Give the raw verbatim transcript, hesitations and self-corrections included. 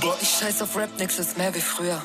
Boah, ich scheiß auf Rap, nix ist mehr wie früher.